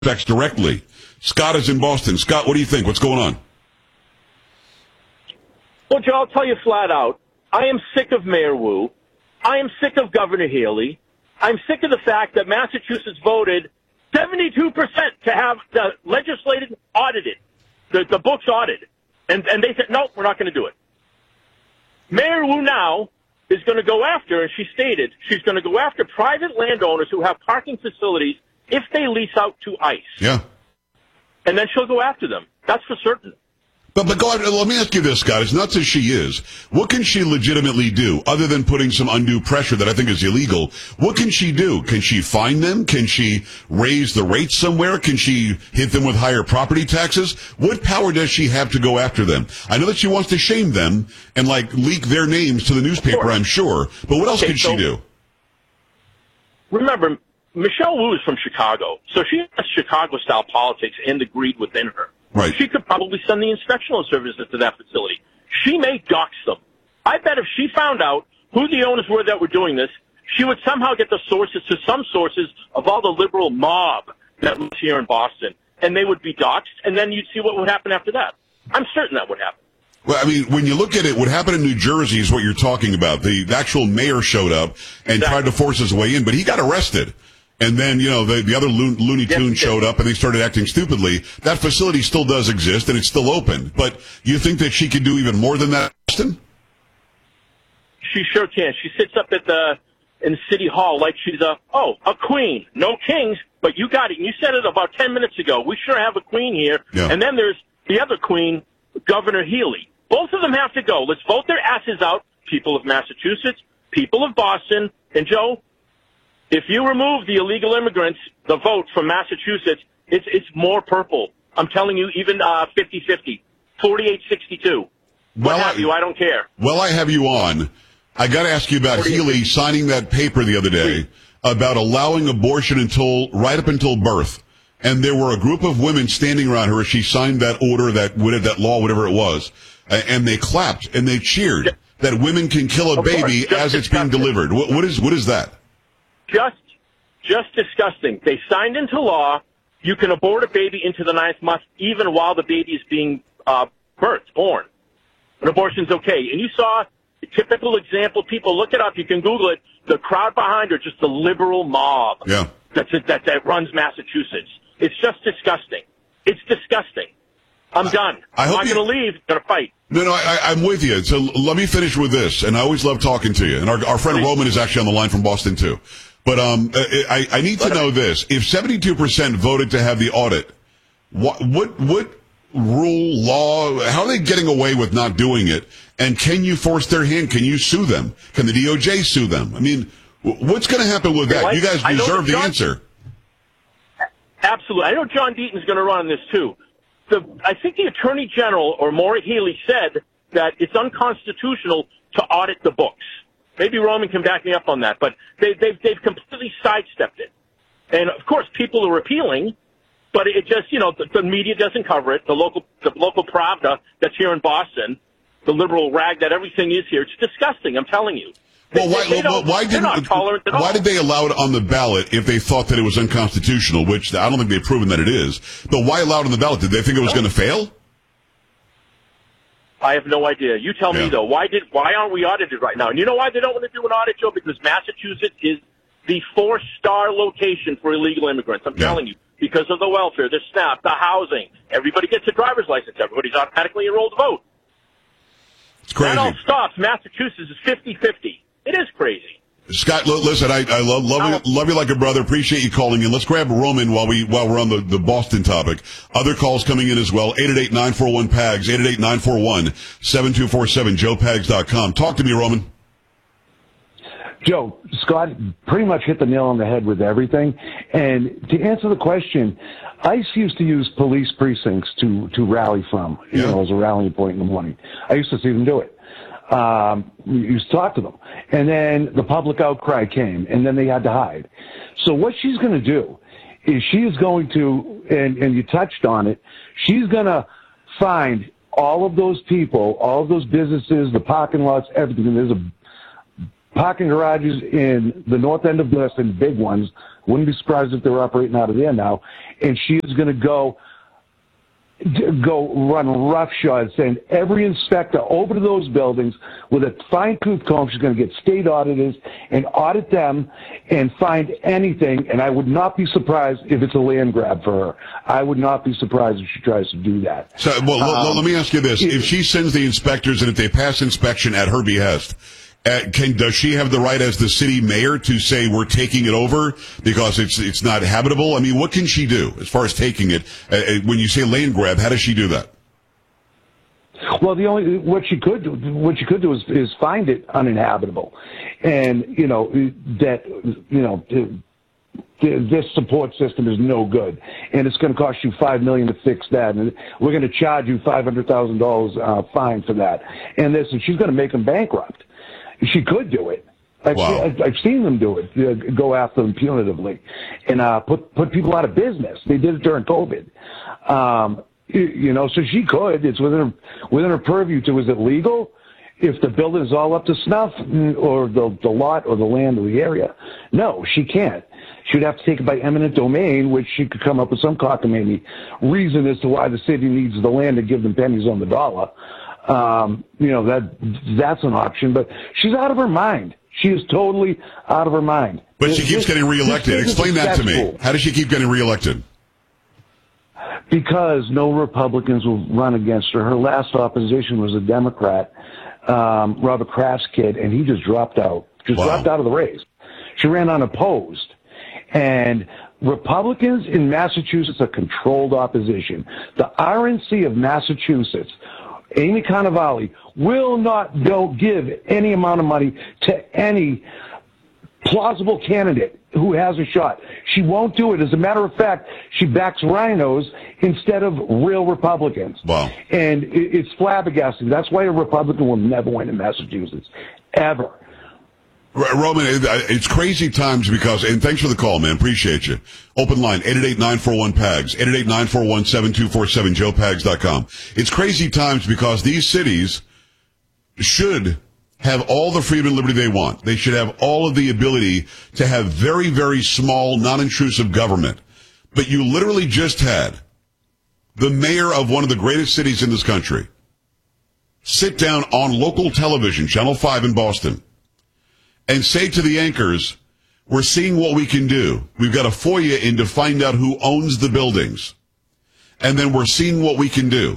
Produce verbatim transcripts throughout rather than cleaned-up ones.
affects directly. Scott is in Boston. Scott, what do you think? What's going on? Well, Joe, I'll tell you flat out. I am sick of Mayor Wu. I am sick of Governor Healy. I'm sick of the fact that Massachusetts voted seventy-two percent to have the legislative audited, the, the books audited. And, and they said, no, we're not going to do it. Mayor Wu now is going to go after, and she stated, she's going to go after private landowners who have parking facilities if they lease out to ICE. Yeah. And then she'll go after them. That's for certain. But, but go on, let me ask you this, Scott. As nuts as she is, what can she legitimately do other than putting some undue pressure that I think is illegal? What can she do? Can she fine them? Can she raise the rates somewhere? Can she hit them with higher property taxes? What power does she have to go after them? I know that she wants to shame them and, like, leak their names to the newspaper, I'm sure. But what else okay, can so, she do? Remember, Michelle Wu is from Chicago, so she has Chicago-style politics and the greed within her. Right. She could probably send the inspectional services to that facility. She may dox them. I bet if she found out who the owners were that were doing this, she would somehow get the sources to some sources of all the liberal mob that lives here in Boston, and they would be doxxed, and then you'd see what would happen after that. I'm certain that would happen. Well, I mean, when you look at it, what happened in New Jersey is what you're talking about. The, the actual mayor showed up and exactly. tried to force his way in, but he got arrested. And then, you know, the, the other Lo- Looney Tunes yes, showed up and they started acting stupidly. That facility still does exist and it's still open. But you think that she could do even more than that, Austin? She sure can. She sits up at the in City Hall like she's a, oh, a queen. No kings, but you got it. And you said it about ten minutes ago. We sure have a queen here. Yeah. And then there's the other queen, Governor Healy. Both of them have to go. Let's vote their asses out, people of Massachusetts, people of Boston. And, Joe, if you remove the illegal immigrants, the vote from Massachusetts, it's it's more purple. I'm telling you, even uh, fifty-fifty, forty-eight sixty-two. What well, have I, you? I don't care. Well, I have you on. I got to ask you about Healy signing that paper the other day about allowing abortion until right up until birth. And there were a group of women standing around her as she signed that order, that that law, whatever it was, and they clapped and they cheered just, that women can kill a baby course, as it's disgusting. being delivered. What, what is what is that? Just, just disgusting. They signed into law you can abort a baby into the ninth month even while the baby is being uh, birthed, born. An abortion's okay. And you saw a typical example. People look it up. You can Google it. The crowd behind her, just the liberal mob yeah. that's, that, that runs Massachusetts. It's just disgusting. It's disgusting. I'm I, done. I I'm hope not you... going to leave. I'm going to fight. No, no, I, I'm with you. So let me finish with this. And I always love talking to you. And our, our friend Please. Roman is actually on the line from Boston, too. But um, I, I need to know this. If seventy-two percent voted to have the audit, what, what, what rule, law, how are they getting away with not doing it? And can you force their hand? Can you sue them? Can the D O J sue them? I mean, what's going to happen with that? Well, you guys deserve the John, answer. Absolutely. I know John Deaton's going to run on this, too. The, I think the Attorney General, or Maura Healey, said that it's unconstitutional to audit the books. Maybe Roman can back me up on that, but they, they've, they've completely sidestepped it. And, of course, people are appealing, but it just, you know, the, the media doesn't cover it. The local the local Pravda that's here in Boston, the liberal rag that everything is here, it's disgusting, I'm telling you. Well, why, they, they well, why, didn't, why all. did they allow it on the ballot if they thought that it was unconstitutional, which I don't think they've proven that it is. But why allow it on the ballot? Did they think it was no. going to fail? I have no idea. You tell yeah. me, though. Why did why aren't we audited right now? And you know why they don't want to do an audit, Joe? Because Massachusetts is the four-star location for illegal immigrants. I'm yeah. telling you. Because of the welfare, the SNAP, the housing. Everybody gets a driver's license. Everybody's automatically enrolled to vote. It's crazy. That all stops. Massachusetts is fifty-fifty. It is crazy. Scott, listen, I, I love love you, love you like a brother. Appreciate you calling in. Let's grab Roman while we while we're on the, the Boston topic. Other calls coming in as well. eight eight eight, nine four one, P A G S, eight eight eight, nine four one, seven two four seven, joe pags dot com. Talk to me, Roman. Joe, Scott pretty much hit the nail on the head with everything. And to answer the question, ICE used to use police precincts to, to rally from, you yeah. know, as a rallying point in the morning. I used to see them do it. Um, we used to talk to them. And then the public outcry came, and then they had to hide. So what she's going to do is she is going to, and, and you touched on it, she's going to find all of those people, all of those businesses, the parking lots, everything. And there's a parking garages in the north end of Boston, big ones. Wouldn't be surprised if they were operating out of there now. and she is going to go go run roughshod, send every inspector over to those buildings with a fine-tooth comb. She's going to get state auditors and audit them and find anything, and I would not be surprised if it's a land grab for her. I would not be surprised if she tries to do that. So, well, um, l- let me ask you this. It, if she sends the inspectors and if they pass inspection at her behest, Uh, can does she have the right as the city mayor to say we're taking it over because it's it's not habitable? I mean, what can she do as far as taking it? Uh, when you say land grab, how does she do that? Well, the only what she could do, what she could do is, is find it uninhabitable, and you know that you know this support system is no good, and it's going to cost you five million to fix that, and we're going to charge you five hundred thousand dollars uh, fine for that, and this, and she's going to make them bankrupt. She could do it. I've, wow. seen, I've, I've seen them do it, uh, go after them punitively, and uh, put put people out of business. They did it during COVID. Um, you, you know, so she could. It's within her, within her purview to. Is it legal? If the building is all up to snuff, or the the lot, or the land, or the area, no, she can't. She'd have to take it by eminent domain, which she could come up with some cockamamie reason as to why the city needs the land to give them pennies on the dollar. Um, you know, that that's an option, but she's out of her mind. She is totally out of her mind. But she keeps getting reelected. Explain that to me. How does she keep getting reelected? Because no Republicans will run against her. Her last opposition was a Democrat, um, Robert Kraft's kid, and he just dropped out. Just wow. dropped out of the race. She ran unopposed. And Republicans in Massachusetts are controlled opposition. The R N C of Massachusetts, Amy Cannavale, will not go give any amount of money to any plausible candidate who has a shot. She won't do it. As a matter of fact, she backs rhinos instead of real Republicans. Wow. And it's flabbergasting. That's why a Republican will never win in Massachusetts, ever. Roman, it's crazy times because, and thanks for the call, man. Appreciate you. Open line, eight eight eight, nine four one, P A G S, eight eight eight, nine four one, seven two four seven, joe pags dot com. It's crazy times because these cities should have all the freedom and liberty they want. They should have all of the ability to have very, very small, non-intrusive government. But you literally just had the mayor of one of the greatest cities in this country sit down on local television, Channel five in Boston, and say to the anchors, we're seeing what we can do. We've got a FOIA in to find out who owns the buildings. And then we're seeing what we can do.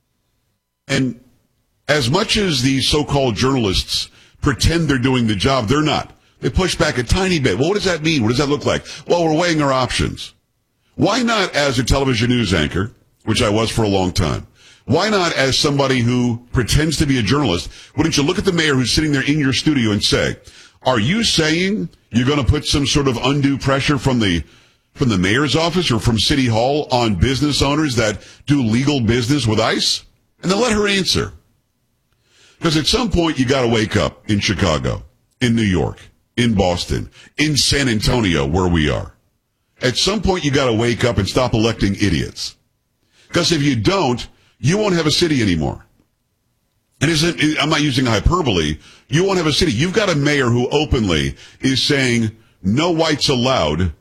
And as much as these so-called journalists pretend they're doing the job, they're not. They push back a tiny bit. Well, what does that mean? What does that look like? Well, we're weighing our options. Why not as a television news anchor, which I was for a long time? Why not as somebody who pretends to be a journalist? Wouldn't you look at the mayor who's sitting there in your studio and say, are you saying you're going to put some sort of undue pressure from the from the mayor's office or from City Hall on business owners that do legal business with ICE? And then let her answer. Because at some point you got to wake up in Chicago, in New York, in Boston, in San Antonio, where we are. At some point you got to wake up and stop electing idiots. Because if you don't, you won't have a city anymore. And isn't, I'm not using hyperbole. You won't have a city. You've got a mayor who openly is saying no whites allowed,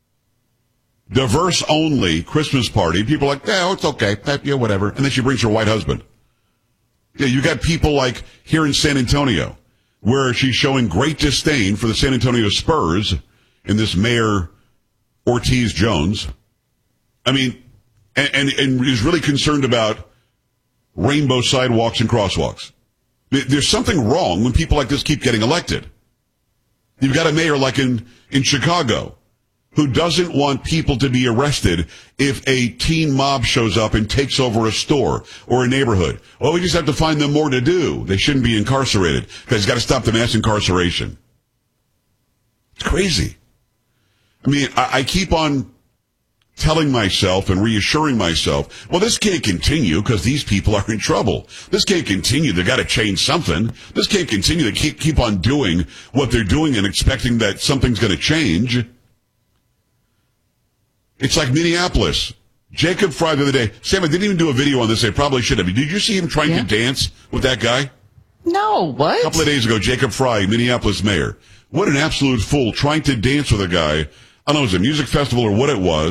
diverse only Christmas party. People are like, oh, it's okay. Yeah, whatever. And then she brings her white husband. Yeah, you got people like here in San Antonio where she's showing great disdain for the San Antonio Spurs in this Mayor Ortiz Jones. I mean, and, and, and is really concerned about rainbow sidewalks and crosswalks. There's something wrong when people like this keep getting elected. You've got a mayor like in, in Chicago who doesn't want people to be arrested if a teen mob shows up and takes over a store or a neighborhood. Well, we just have to find them more to do. They shouldn't be incarcerated because he's got to stop the mass incarceration. It's crazy. I mean, I, I keep on telling myself and reassuring myself, well, this can't continue because these people are in trouble. This can't continue. They've got to change something. This can't continue. They keep, keep on doing what they're doing and expecting that something's going to change. It's like Minneapolis. Jacob Fry the other day. Sam, I didn't even do a video on this. I probably should have. Did you see him trying yeah. to dance with that guy? No, what? A couple of days ago, Jacob Fry, Minneapolis mayor. What an absolute fool, trying to dance with a guy. I don't know if it was a music festival or what it was,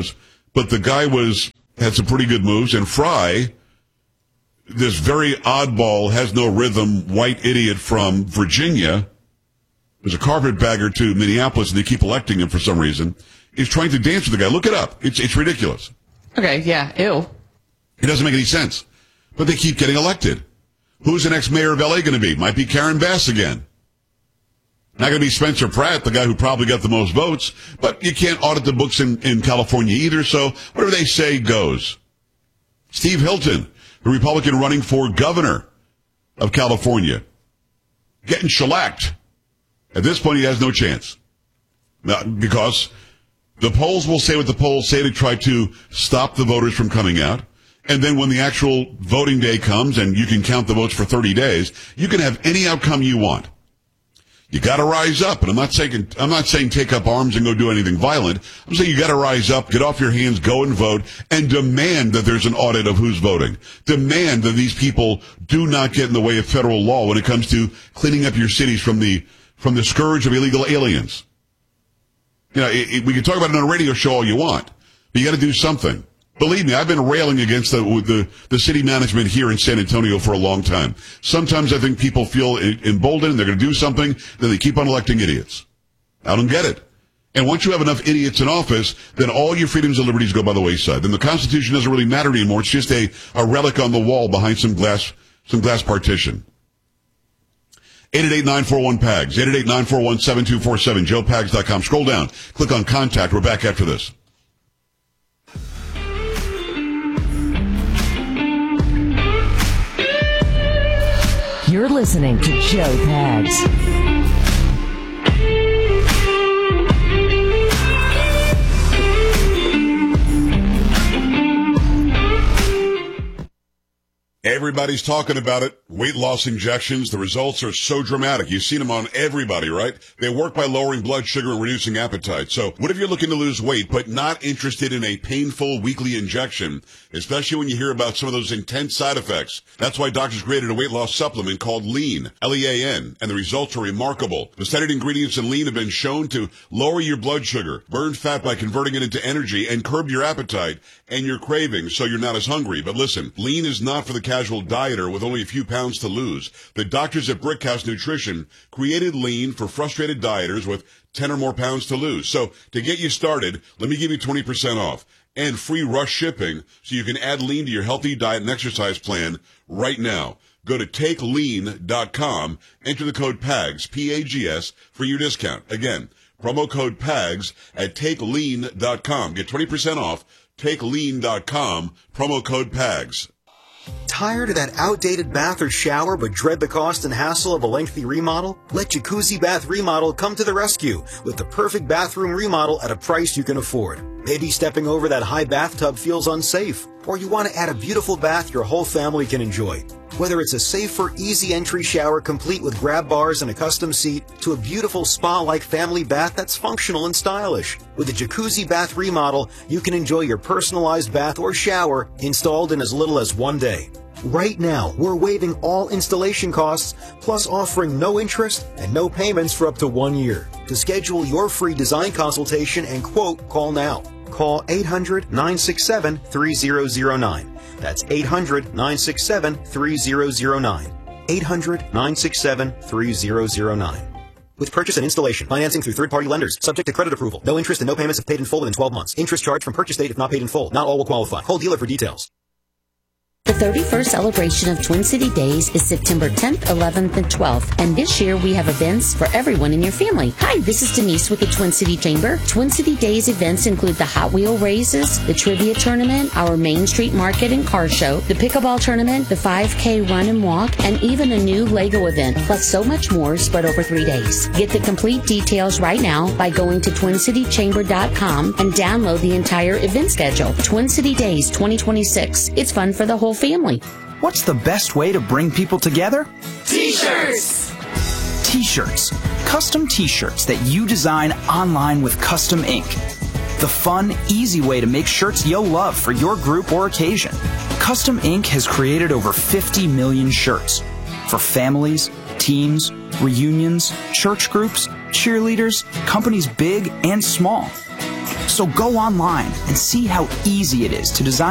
but the guy was had some pretty good moves. And Fry, this very oddball, has no rhythm, white idiot from Virginia, who's a carpetbagger to Minneapolis, and they keep electing him for some reason, is trying to dance with the guy. Look it up. It's it's ridiculous. Okay, yeah, ew. It doesn't make any sense. But they keep getting elected. Who's the next mayor of L A going to be? Might be Karen Bass again. Not going to be Spencer Pratt, the guy who probably got the most votes, but you can't audit the books in, in California either, so whatever they say goes. Steve Hilton, the Republican running for governor of California, getting shellacked. At this point, he has no chance. Not because the polls will say what the polls say to try to stop the voters from coming out. And then when the actual voting day comes and you can count the votes for thirty days, you can have any outcome you want. You got to rise up, and I'm not saying I'm not saying take up arms and go do anything violent. I'm saying you got to rise up, get off your hands, go and vote, and demand that there's an audit of who's voting. Demand that these people do not get in the way of federal law when it comes to cleaning up your cities from the from the scourge of illegal aliens. You know, it, it, we can talk about it on a radio show all you want, but you got to do something. Believe me, I've been railing against the, the the city management here in San Antonio for a long time. Sometimes I think people feel emboldened, they're going to do something, then they keep on electing idiots. I don't get it. And once you have enough idiots in office, then all your freedoms and liberties go by the wayside. Then the Constitution doesn't really matter anymore. It's just a, a relic on the wall behind some glass some glass partition. eight eight eight, nine four one, P A G S, eight eight eight, nine four one, seven two four seven, joe pags dot com. Scroll down, click on Contact. We're back after this. You're listening to Joe Pags. Everybody's talking about it. Weight loss injections. The results are so dramatic. You've seen them on everybody, right? They work by lowering blood sugar and reducing appetite. So what if you're looking to lose weight but not interested in a painful weekly injection, especially when you hear about some of those intense side effects? That's why doctors created a weight loss supplement called Lean, L E A N, and the results are remarkable. The studied ingredients in Lean have been shown to lower your blood sugar, burn fat by converting it into energy, and curb your appetite and your cravings so you're not as hungry. But listen, Lean is not for the casual dieter with only a few pounds to lose. The doctors at Brickhouse Nutrition created Lean for frustrated dieters with ten or more pounds to lose. So to get you started, let me give you twenty percent off and free rush shipping so you can add Lean to your healthy diet and exercise plan right now. Go to take lean dot com, enter the code P A G S, P A G S, for your discount. Again, promo code P A G S at take lean dot com. Get twenty percent off, take lean dot com, promo code P A G S. Tired of that outdated bath or shower but dread the cost and hassle of a lengthy remodel? Let Jacuzzi Bath Remodel come to the rescue with the perfect bathroom remodel at a price you can afford. Maybe stepping over that high bathtub feels unsafe, or you want to add a beautiful bath your whole family can enjoy. Whether it's a safer, easy entry shower complete with grab bars and a custom seat, to a beautiful spa-like family bath that's functional and stylish. With a Jacuzzi Bath Remodel, you can enjoy your personalized bath or shower installed in as little as one day. Right now, we're waiving all installation costs, plus offering no interest and no payments for up to one year. To schedule your free design consultation and quote, call now. Call eight hundred, nine six seven, three zero zero nine. That's eight hundred, nine six seven, three zero zero nine. eight hundred, nine six seven, three zero zero nine. With purchase and installation, financing through third-party lenders, subject to credit approval. No interest and no payments if paid in full within twelve months. Interest charged from purchase date if not paid in full. Not all will qualify. Call dealer for details. The thirty-first celebration of Twin City Days is September tenth, eleventh, and twelfth, and this year we have events for everyone in your family. Hi, this is Denise with the Twin City Chamber. Twin City Days events include the Hot Wheel races, the trivia tournament, our Main Street Market and car show, the pickleball tournament, the five K run and walk, and even a new Lego event, plus so much more spread over three days. Get the complete details right now by going to twin city chamber dot com and download the entire event schedule. Twin City Days twenty twenty-six. It's fun for the whole family. What's the best way to bring people together? T-shirts! T-shirts. Custom T-shirts that you design online with custom ink. The fun, easy way to make shirts you'll love for your group or occasion. Custom Ink has created over fifty million shirts for families, teams, reunions, church groups, cheerleaders, companies big and small. So go online and see how easy it is to design